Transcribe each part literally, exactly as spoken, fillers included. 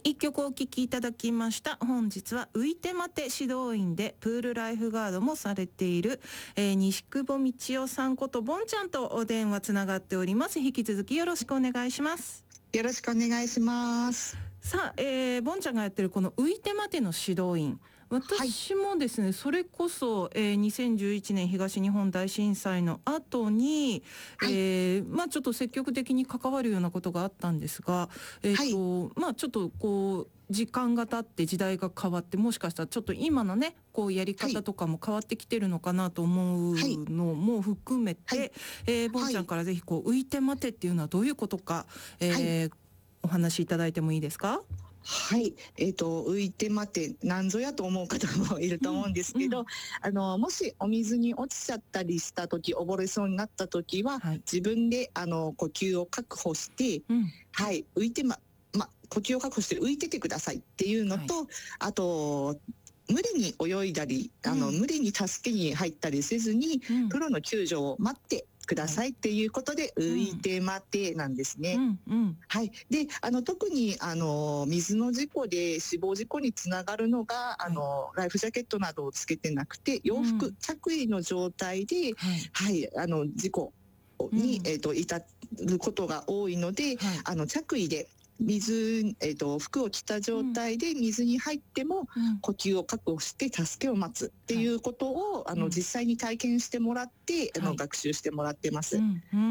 一曲お聴きいただきました。本日は浮いて待て指導員でプールライフガードもされている、えー、西久保道夫さんことボンちゃんとお電話つながっております。引き続きよろしくお願いします。 よろしくお願いします。 さあ、えー、ボンちゃんがやってるこの浮いて待ての指導員、私もですね、はい、それこそ、えー、にせんじゅういちねん東日本大震災の後に、はい、えー、まあちょっと積極的に関わるようなことがあったんですが、えーと、はい、まあちょっとこう時間が経って時代が変わって、もしかしたらちょっと今のねこうやり方とかも変わってきてるのかなと思うのも含めて、はい、えー、ボンちゃんからぜひこう浮いて待てっていうのはどういうことか、えーはい、お話しいただいてもいいですか？ はい、えっと浮いて待てなんぞやと思う方もいると思うんですけど、うんうん、あのもしお水に落ちちゃったりした時、溺れそうになった時は、はい、自分であの呼吸を確保して、うん、はい浮いてまま呼吸を確保して浮いててくださいっていうのと、はい、あと無理に泳いだり、あの、うん、無理に助けに入ったりせずに、うん、プロの救助を待ってくださいっていうことで、はい、浮いて待てなんですね。うんうん、はい。で、あの特にあの水の事故で死亡事故につながるのが、あの、はい、ライフジャケットなどをつけてなくて洋服、うん、着衣の状態で、はい、はい、あの事故に、うん、えっと至ることが多いので、はい、あの着衣で水、えーと、服を着た状態で水に入っても呼吸を確保して助けを待つっていうことを、はい、あの実際に体験してもらって、はい、あの学習してもらってます。うんうん、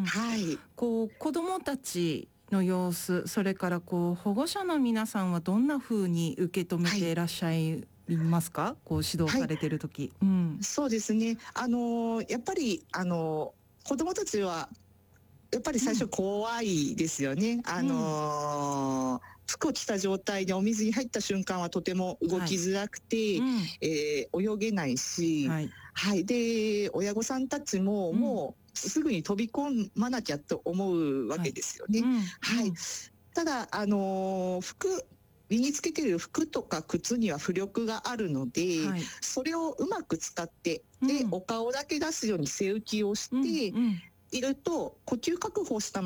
はい、こう子どもたちの様子、それからこう保護者の皆さんはどんな風に受け止めていらっしゃいますか？はい、こう指導されてる時、はい、うん、 そうですね。あのやっぱりあの子どもたちはやっぱり最初怖いですよね。うん、あのー、服を着た状態でお水に入った瞬間はとても動きづらくて、はい、うん、えー、泳げないし、はい、はい、で親御さんたちももうすぐに飛び込まなきゃと思うわけですよね。はい、うん、はい、ただあのー、服身につけている服とか靴には浮力があるので、はい、それをうまく使ってで、うん、お顔だけ出すように背浮きをして、うんうん、いると呼吸確保した